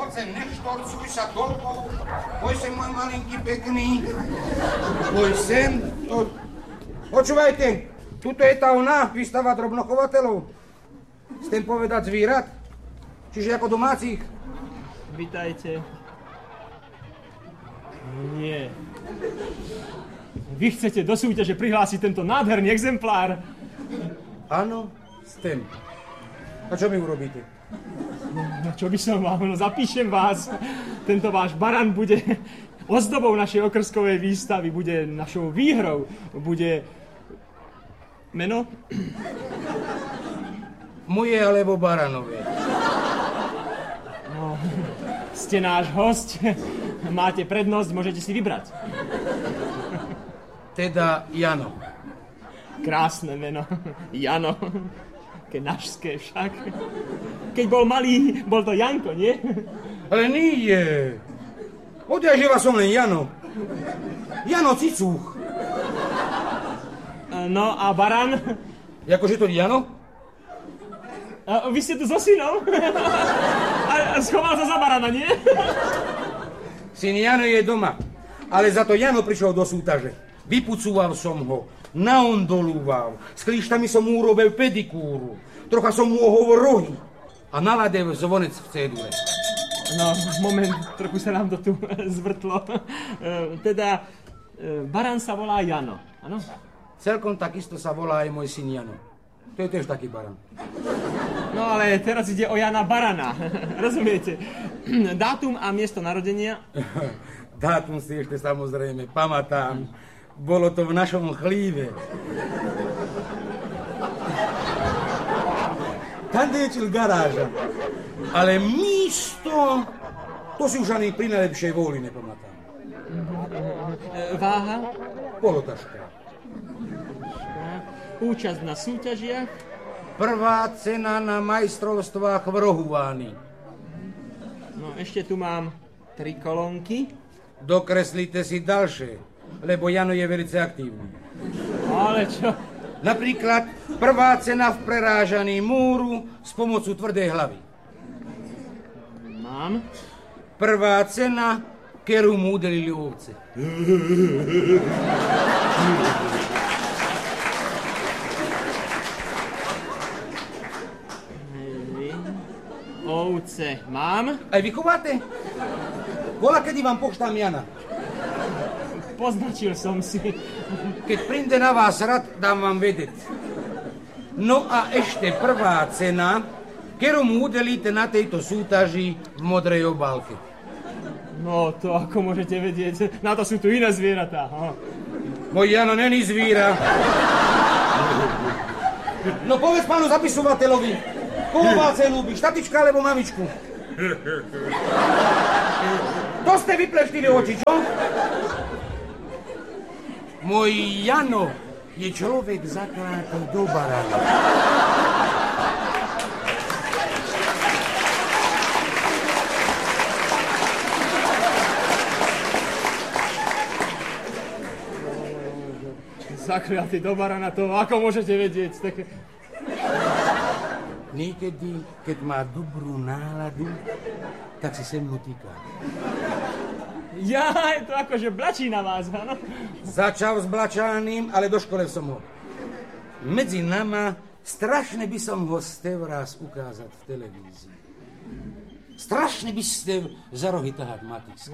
poď sem, neštorcuj sa toľko. Poď sem, môj malinký pekný. Poď sem. Počúvajte, tuto je tá ona, výstava drobnochovateľov. Chcem povedať zvírat, čiže ako domácich. Vítajte. Nie. Vy chcete do súťaže prihlásiť tento nádherný exemplár? Áno, chcem. A čo mi urobíte? No čo by som vám, no zapíšem vás. Tento váš baran bude ozdobou našej okrskovej výstavy, bude našou výhrou, bude... Meno? Moje alebo baranové? No, ste náš hosť. Máte prednosť, môžete si vybrať. Teda Jano. Krásne meno. Jano. Kenažské však. Keď bol malý, bol to Janko, nie? Ale nie. Odjaživa som len Jano. Jano Cicuch. No a baran? Jakože to Jano? Vy ste tu so synom? A schoval sa za barana, nie? Syn Jano je doma, ale za to Jano prišiel do súťaže. Vypucúval som ho, naondolúval, s klíštami som mu urobil pedikúru, trocha som mu ohovol rohy a naladil zvonec v cédule. No, moment, trochu sa nám to tu zvrtlo. Teda, baran sa volá Jano, áno? Celkom takisto sa volá aj môj syn Jano. To je tiež taký baran. No ale teraz ide o Jana Barana, rozumiete? Dátum a miesto narodenia? Dátum si ešte samozrejme pamätám. Bolo to v našom chlíve. Tam je garáža. Ale místo, to si už ani pri najlepšej vôli nepamätám. Váha? Polotaška. Účasť na súťažiach? Prvá cena na majstrovstvách v Rohuváni. No, ešte tu mám 3 kolónky. Dokreslite si ďalšie, lebo Jano je velice aktívny. Ale čo? Napríklad prvá cena v prerážaní múru s pomocou tvrdej hlavy. Mám. Prvá cena, ktorú mu udelili ovce. Ovce mám. Aj vy chováte? Bola, kedy vám poštám Jana. Poznačil som si. Keď príde na vás rad, dám vám vedieť. No a ešte prvá cena, ktorú mu udelíte na tejto súťaži v modrej obálke. No to ako môžete vedieť, na to sú tu iné zvieratá. Môj Jano není zvíra. No povedz pánu zapisovateľovi, koho vás ľúbi, štatička alebo mamičku? To ste vypleštili oči, čo? Môj Jano je človek zaklátý do barana. Zakliatý do barana, to ako môžete vedieť? Tak... Niekedy, keď má dobrú náladu, tak si se mnou týka. Jaj, to akože blačí na vás, áno? Začal s blačáným, ale doškolil som ho. Medzi nama strašne by som ho ste raz ukázať v televízii. Strašne by ste za rohy tahať matisk.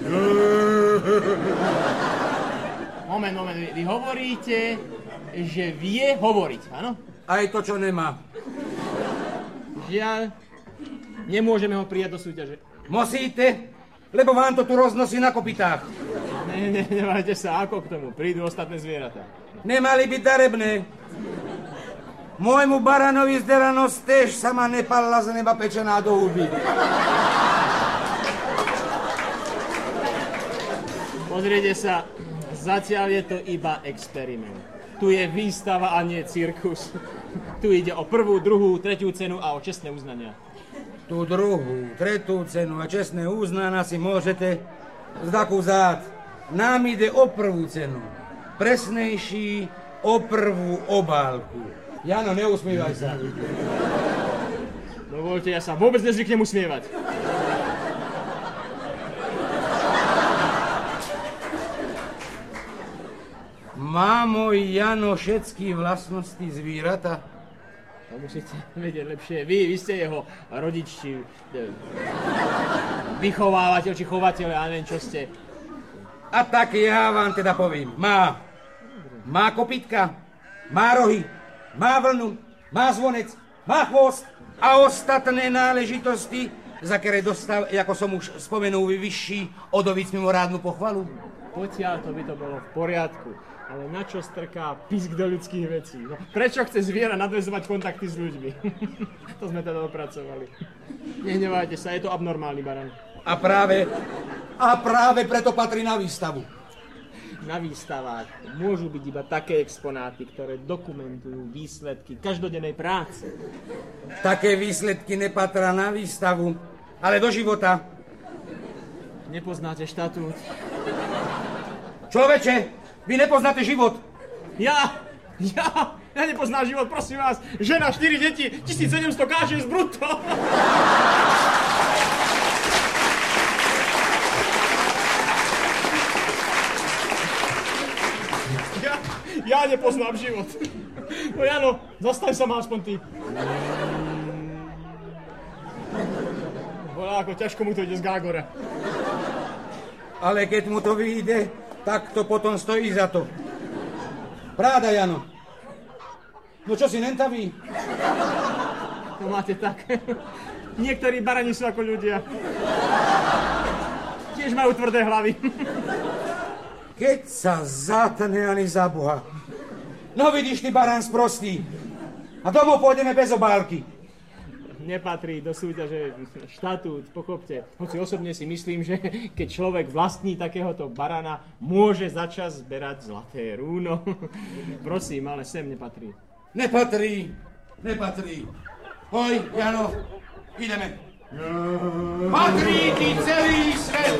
Moment, vy hovoríte, že vie hovoriť, áno? Aj to, čo nemá. Žiaľ, nemôžeme ho prijať do súťaže. Musíte, lebo vám to tu roznosí na kopytách. Nemajte sa, ako k tomu, prídu ostatné zvieratá. Nemali byť darebné. Môjmu baranovi zderanosť tiež sama nepalila z neba pečená do huby. Pozrite sa, zatiaľ je to iba experiment. Tu je výstava a nie cirkus. Tu ide o prvú, druhú, tretiu cenu a o čestné uznania. Tú druhú, tretú cenu a čestné uznania si môžete zdakúzať. Nám ide o prvú cenu. Presnejší o prvú obálku. Jano, neusmievaj sa. Dovolte, ja sa vôbec nezvyknem usmievať. Má môj Jano všetky vlastnosti zvírata? To musíte vedieť lepšie. Vy ste jeho rodič, či vychovávateľ, či chovateľ, ja neviem, čo ste. A tak ja vám teda poviem. Má kopytka, má rohy, má vlnu, má zvonec, má chvost a ostatné náležitosti, za ktoré dostal, ako som už spomenul, vyšší odovíc mimorádnu pochvalu. Potiaľ to by to bolo v poriadku. Ale na čo strká pisk do ľudských vecí? No, prečo chce zviera nadväzovať kontakty s ľuďmi? To sme teda opracovali. Nehnevajte sa, je to abnormálny baran. A práve preto patrí na výstavu. Na výstavách môžu byť iba také exponáty, ktoré dokumentujú výsledky každodennej práce. Také výsledky nepatria na výstavu, ale do života. Nepoznáte štatút. Človeče, vy nepoznáte život. Ja nepoznám život, prosím vás. Žena, 4 deti, 1700 káží z brutto. Ja nepoznám život. No Jano, zastaň sa ma aspoň ty. Ako ťažko mu to ide z Gágora. Ale keď mu to vyjde, tak to potom stojí za to. Pravda, Jano. No čo si nentavý? No máte tak. Niektorí barani sú ako ľudia. Tiež majú tvrdé hlavy. Keď sa zatne ani za Boha. No vidíš, ty barán sprostý. A domov pôjdeme bez obálky. Nepatrí do súťaže štatút, pochopte. Hoci osobne si myslím, že keď človek vlastní takéhoto barana, môže začas zberať zlaté rúno. Prosím, ale sem nepatrí. Nepatrí. Hoj, Jano, ideme. Patrí ti celý svet.